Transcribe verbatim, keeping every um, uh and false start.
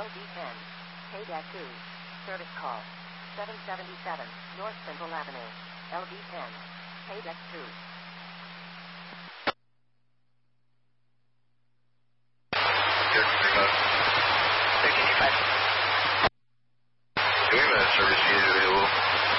L D ten, K two, service call, seven seventy-seven, North Central Avenue, L D ten, K two. Do we have a service unit available?